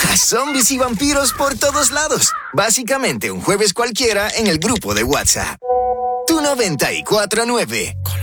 Zombies y vampiros por todos lados. Básicamente un jueves cualquiera en el grupo de WhatsApp. Tu 94.9.